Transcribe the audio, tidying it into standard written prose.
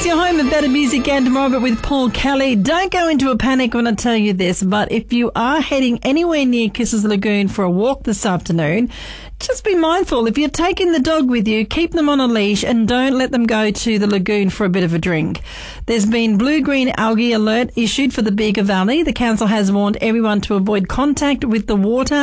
It's your home of better music and Robert with Paul Kelly. Don't go into a panic when I tell you this, but if you are heading anywhere near Kisses Lagoon for a walk this afternoon, just be mindful. If you're taking the dog with you, keep them on a leash and don't let them go to the lagoon for a bit of a drink. There's been blue-green algae alert issued for the Bega Valley. The council has warned everyone to avoid contact with the water